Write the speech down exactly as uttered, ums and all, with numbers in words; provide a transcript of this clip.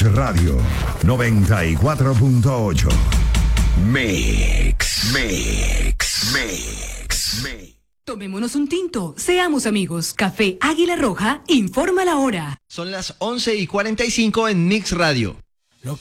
Mix Radio noventa y cuatro punto ocho. Mix, Mix, Mix, Mix. Tomémonos un tinto, seamos amigos. Café Águila Roja informa la hora. Son las once y cuarenta y cinco en Mix Radio.